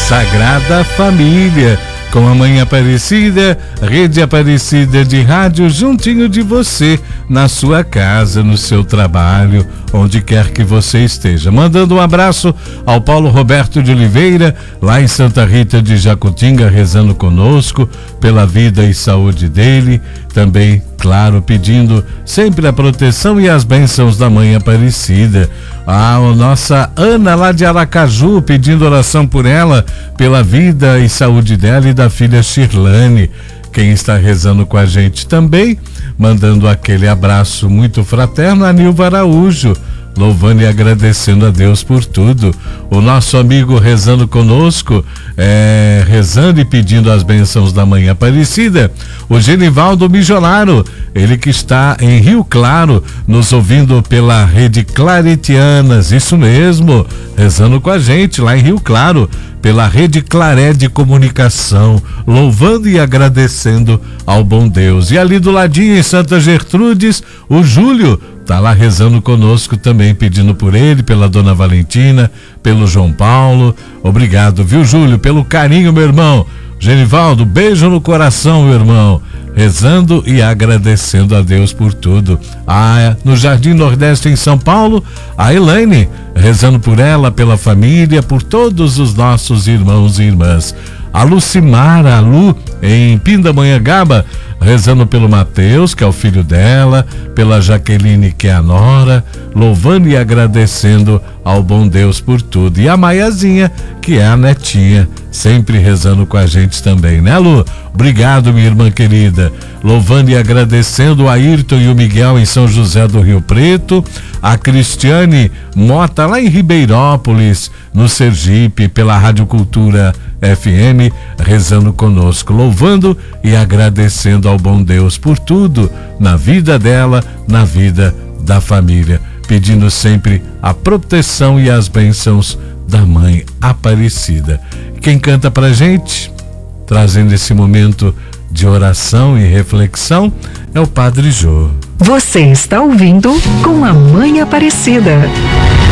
Sagrada Família, com a Mãe Aparecida, Rede Aparecida de Rádio, juntinho de você, na sua casa, no seu trabalho, onde quer que você esteja. Mandando um abraço ao Paulo Roberto de Oliveira, lá em Santa Rita de Jacutinga, rezando conosco pela vida e saúde dele. Também, claro, pedindo sempre a proteção e as bênçãos da Mãe Aparecida. A nossa Ana, lá de Aracaju, pedindo oração por ela, pela vida e saúde dela e da filha Shirlane. Quem está rezando com a gente também, mandando aquele abraço muito fraterno, a Nilva Araújo, louvando e agradecendo a Deus por tudo. O nosso amigo rezando conosco, rezando e pedindo as bênçãos da Mãe Aparecida, o Genivaldo Mijolaro, ele que está em Rio Claro, nos ouvindo pela Rede Claretianas, isso mesmo, rezando com a gente lá em Rio Claro, pela Rede Claré de Comunicação, louvando e agradecendo ao bom Deus. E ali do ladinho, em Santa Gertrudes, o Júlio tá lá rezando conosco também, pedindo por ele, pela Dona Valentina, pelo João Paulo. Obrigado, viu, Júlio, pelo carinho, meu irmão. Genivaldo, beijo no coração, meu irmão. Rezando e agradecendo a Deus por tudo. No Jardim Nordeste, em São Paulo, a Elaine, rezando por ela, pela família, por todos os nossos irmãos e irmãs. A Lucimara, a Lu, em Pindamonhangaba, rezando pelo Mateus, que é o filho dela, pela Jaqueline, que é a nora, louvando e agradecendo ao bom Deus por tudo. E a Maiazinha, que é a netinha, sempre rezando com a gente também, né, Lu? Obrigado, minha irmã querida. Louvando e agradecendo o Ayrton e o Miguel em São José do Rio Preto, a Cristiane Mota lá em Ribeirópolis, no Sergipe, pela Rádio Cultura FM, rezando conosco, louvando e agradecendo ao bom Deus por tudo, na vida dela, na vida da família, pedindo sempre a proteção e as bênçãos da Mãe Aparecida. Quem canta pra gente, trazendo esse momento de oração e reflexão, é o Padre Jô. Você está ouvindo Com a Mãe Aparecida.